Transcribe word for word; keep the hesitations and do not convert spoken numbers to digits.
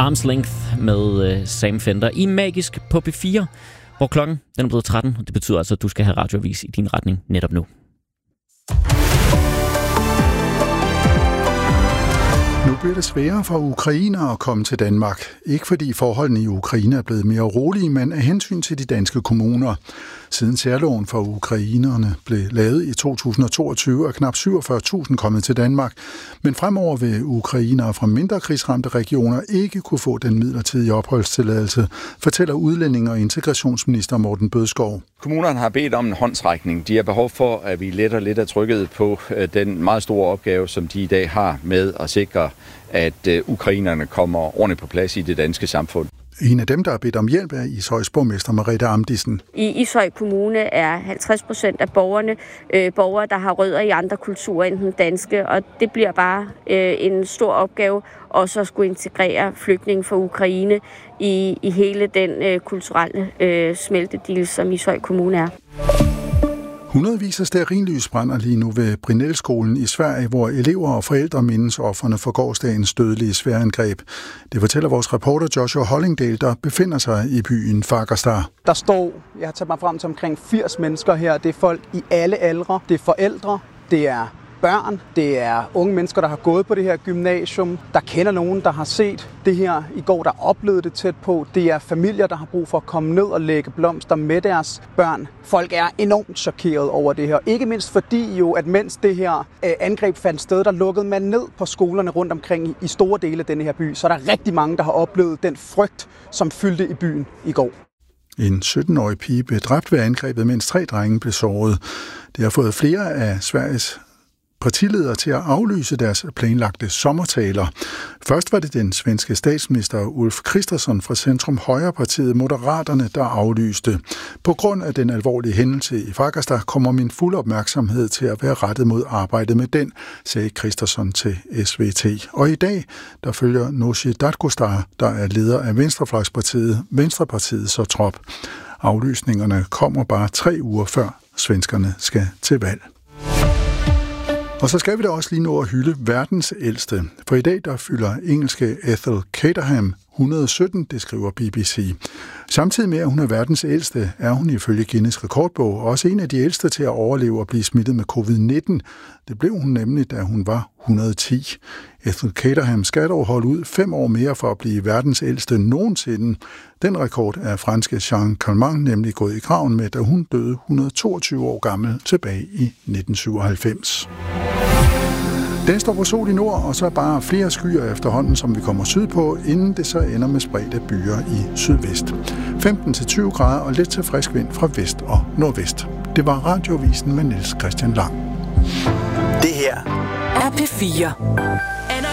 Arm's Length med uh, Sam Fender i Magisk på P fire, hvor klokken den er blevet tretten, og det betyder altså, at du skal have radioavis i din retning netop nu. Nu bliver det sværere for ukrainere at komme til Danmark. Ikke fordi forholdene i Ukraine er blevet mere rolige, men af hensyn til de danske kommuner. Siden særloven for ukrainerne blev lavet i to tusind og toogtyve, er knap syvogfyrre tusind kommet til Danmark. Men fremover vil ukrainere fra mindre krigsramte regioner ikke kunne få den midlertidige opholdstilladelse, fortæller udlændinge- og integrationsminister Morten Bødskov. Kommunerne har bedt om en håndsrækning. De har behov for, at vi letter lidt af trykket på den meget store opgave, som de i dag har med at sikre, at ukrainerne kommer ordentligt på plads i det danske samfund. En af dem, der har bedt om hjælp, er Ishøjs borgmester Merete Amdisen. I Ishøj Kommune er halvtreds procent af borgerne øh, borgere, der har rødder i andre kulturer end den danske, og det bliver bare øh, en stor opgave også at skulle integrere flygtninge fra Ukraine i, i hele den øh, kulturelle øh, smeltedil, som Ishøj Kommune er. Hundredvis af stearinlys brænder lige nu ved Brinellskolen i Sverige, hvor elever og forældre mindes ofrene for gårsdagens dødelige sværangreb. Det fortæller vores reporter Joshua Hollingdale, der befinder sig i byen Fagersta. Der står, jeg har taget mig frem til omkring firs mennesker her. Det er folk i alle aldre, det er forældre, det er børn, det er unge mennesker, der har gået på det her gymnasium, der kender nogen, der har set det her i går, der oplevede det tæt på. Det er familier, der har brug for at komme ned og lægge blomster med deres børn. Folk er enormt chokeret over det her. Ikke mindst fordi jo, at mens det her øh, angreb fandt sted, der lukkede man ned på skolerne rundt omkring i, i store dele af denne her by. Så er der rigtig mange, der har oplevet den frygt, som fyldte i byen i går. En sytten-årig pige blev dræbt ved angrebet, mens tre drenge blev såret. Det har fået flere af Sveriges partiledere til at aflyse deres planlagte sommertaler. Først var det den svenske statsminister Ulf Kristersson fra Centrum Højrepartiet Moderaterne, der aflyste. På grund af den alvorlige hændelse i Fagersta kommer min fulde opmærksomhed til at være rettet mod arbejdet med den, sagde Kristersson til S V T. Og i dag, der følger Nooshi Dadgostar, der er leder af Venstrefløjspartiet, Venstrepartiet så trop. Aflysningerne kommer bare tre uger før svenskerne skal til valg. Og så skal vi da også lige nå at hylde verdens ældste. For i dag der fylder engelske Ethel Caterham et hundrede og sytten, det skriver B B C. Samtidig med, at hun er verdens ældste, er hun ifølge Guinness rekordbog også en af de ældste til at overleve og blive smittet med covid nitten. Det blev hun nemlig, da hun var et hundrede og ti. Ethel Caterham skal dog holde ud fem år mere for at blive verdens ældste nogensinde. Den rekord er franske Jean Calment nemlig gået i graven med, da hun døde et hundrede og toogtyve år gammel tilbage i nitten syvoghalvfems. Den står på sol i nord, og så bare flere skyer efterhånden, som vi kommer sydpå, inden det så ender med spredte byer i sydvest. femten til tyve grader og lidt til frisk vind fra vest og nordvest. Det var Radiovisen med Niels Christian Lang. Det her er P fire.